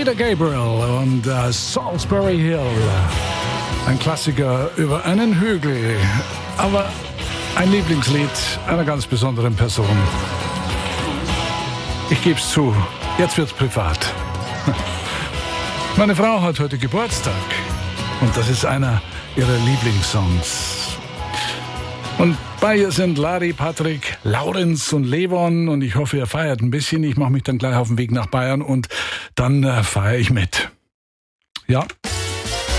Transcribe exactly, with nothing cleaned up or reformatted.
Peter Gabriel und uh, Salisbury Hill. Ein Klassiker über einen Hügel, aber ein Lieblingslied einer ganz besonderen Person. Ich geb's zu, jetzt wird's privat. Meine Frau hat heute Geburtstag und das ist einer ihrer Lieblingssongs. Und bei ihr sind Lari, Patrick, Laurenz und Levon und ich hoffe, ihr feiert ein bisschen. Ich mache mich dann gleich auf den Weg nach Bayern und dann äh, feiere ich mit. Ja.